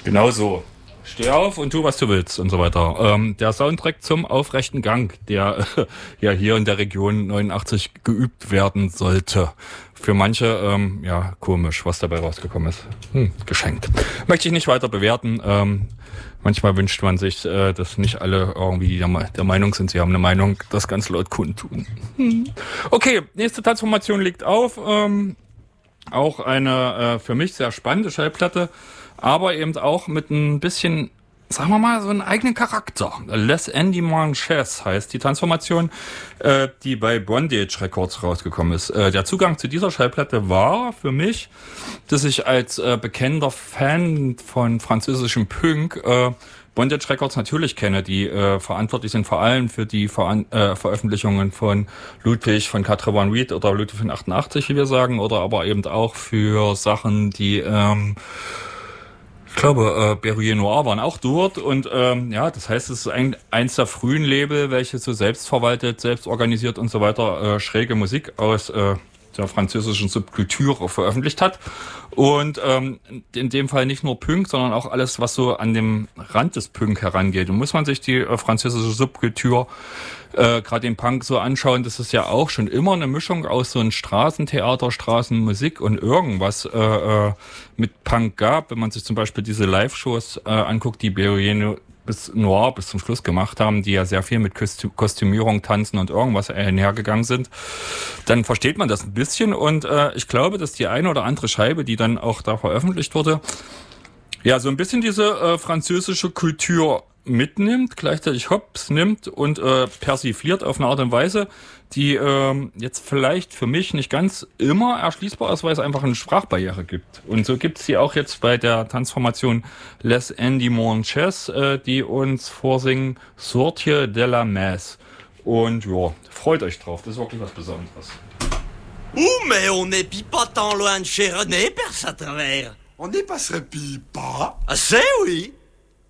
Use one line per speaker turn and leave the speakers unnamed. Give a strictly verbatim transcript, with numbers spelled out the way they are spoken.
Genau so. Steh auf und tu, was du willst und so weiter. Ähm, der Soundtrack zum Aufrechten Gang, der äh, ja hier in der Region neunundachtzig geübt werden sollte. Für manche, ähm, ja, komisch, was dabei rausgekommen ist. Hm, geschenkt. Möchte ich nicht weiter bewerten. Ähm, manchmal wünscht man sich, äh, dass nicht alle irgendwie der, der Meinung sind, sie haben eine Meinung, das ganz laut kundtun. Hm. Okay, nächste Transformation liegt auf. Ähm, auch eine äh, für mich sehr spannende Schallplatte, aber eben auch mit ein bisschen, sagen wir mal, so einen eigenen Charakter. Les Endimanches heißt die Transformation, äh, die bei Bondage Records rausgekommen ist. Äh, der Zugang zu dieser Schallplatte war für mich, dass ich als äh, bekennender Fan von französischem Punk äh, Bondage Records natürlich kenne, die äh, verantwortlich sind vor allem für die Veran- äh, Veröffentlichungen von Ludwig von Quatre One Reed oder Ludwig von achtundachtzig, wie wir sagen, oder aber eben auch für Sachen, die ähm, ich glaube, äh, Berruyer Noir waren auch dort und ähm, ja, das heißt, es ist ein, eins der frühen Label, welche so selbstverwaltet, selbst organisiert und so weiter äh, schräge Musik aus äh, der französischen Subkultur veröffentlicht hat. Und ähm, in dem Fall nicht nur Punk, sondern auch alles, was so an dem Rand des Punk herangeht. Und muss man sich die äh, französische Subkultur, äh, gerade den Punk so anschauen, das ist ja auch schon immer eine Mischung aus so einem Straßentheater, Straßenmusik und irgendwas äh, äh, mit Punk gab. Wenn man sich zum Beispiel diese Live-Shows äh, anguckt, die Berruyer bis Noir bis zum Schluss gemacht haben, die ja sehr viel mit Kostü- Kostümierung, Tanzen und irgendwas einhergegangen sind, dann versteht man das ein bisschen und äh, ich glaube, dass die eine oder andere Scheibe, die dann auch da veröffentlicht wurde, ja, so ein bisschen diese äh, französische Kultur mitnimmt, gleichzeitig hops nimmt und äh, persifliert auf eine Art und Weise, die äh, jetzt vielleicht für mich nicht ganz immer erschließbar ist, weil es einfach eine Sprachbarriere gibt. Und so gibt es die auch jetzt bei der Transformation Les Endimanches, äh, die uns vorsingen Sortie de la Messe. Und ja, freut euch drauf, das ist wirklich was Besonderes.
Ouh, mais on n'est pis pas tant loin de chez René, Perce à travers.
On n'y passerait pis pas.
Ah, c'est oui.